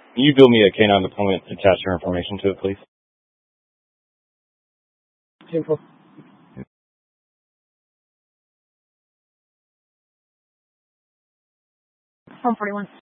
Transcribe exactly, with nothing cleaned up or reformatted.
Can you build me a canine deployment and attach your information to it, please? Simple. Home forty-one.